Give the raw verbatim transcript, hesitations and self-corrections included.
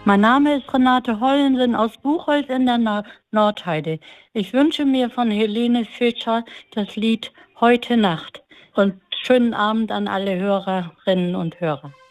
Mein Name ist Renate Hollensen aus Buchholz in der Na Nordheide. Ich wünsche mir von Helene Fischer das Lied Heute Nacht und schönen Abend an alle Hörerinnen und Hörer.